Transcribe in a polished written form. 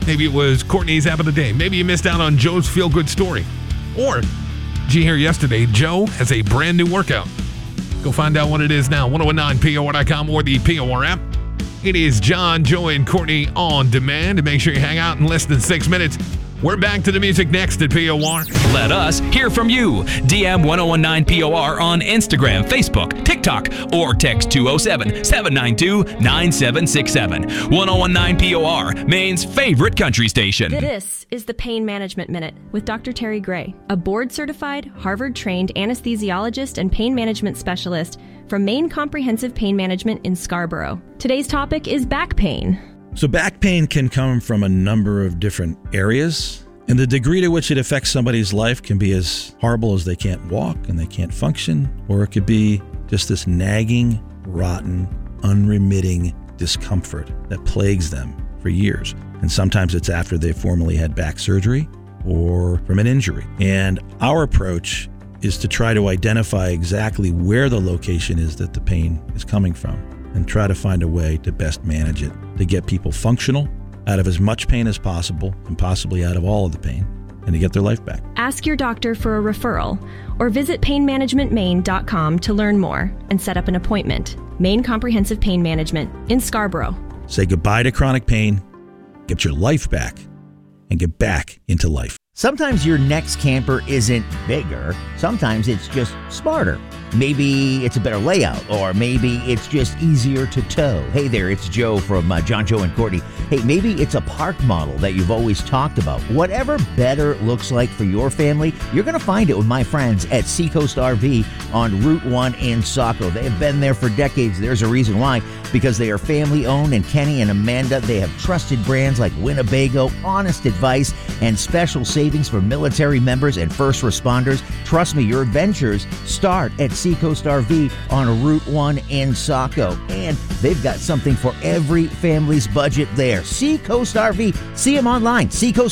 Maybe it was Courtney's app of the day. Maybe you missed out on Joe's feel-good story. Or, did you hear yesterday, Joe has a brand new workout. Go find out what it is now, 1019POR.com or the POR app. It is John, Joe, and Courtney on demand. And make sure you hang out in less than 6 minutes. We're back to the music next at POR. Let us hear from you. DM 1019POR on Instagram, Facebook, TikTok, or text 207-792-9767. 1019POR, Maine's favorite country station. This is the Pain Management Minute with Dr. Terry Gray, a board-certified, Harvard-trained anesthesiologist and pain management specialist from Maine Comprehensive Pain Management in Scarborough. Today's topic is back pain. So back pain can come from a number of different areas, and the degree to which it affects somebody's life can be as horrible as they can't walk and they can't function, or it could be just this nagging, rotten, unremitting discomfort that plagues them for years. And sometimes it's after they've formerly had back surgery or from an injury. And our approach is to try to identify exactly where the location is that the pain is coming from, and try to find a way to best manage it, to get people functional, out of as much pain as possible, and possibly out of all of the pain, and to get their life back. Ask your doctor for a referral or visit painmanagementmaine.com to learn more and set up an appointment. Maine Comprehensive Pain Management in Scarborough. Say goodbye to chronic pain, get your life back, and get back into life. Sometimes your next camper isn't bigger. Sometimes it's just smarter. Maybe it's a better layout, or maybe it's just easier to tow. Hey there, it's Joe from John, Joe, and Courtney. Hey, maybe it's a park model that you've always talked about. Whatever better looks like for your family, you're going to find it with my friends at Seacoast RV on Route 1 in Saco. They have been there for decades. There's a reason why, because they are family-owned, and Kenny and Amanda, they have trusted brands like Winnebago, honest advice, and special savings for military members and first responders. Trust me, your adventures start at Seacoast RV on Route 1 in Saco. And they've got something for every family's budget there. Seacoast RV. See them online, Seacoast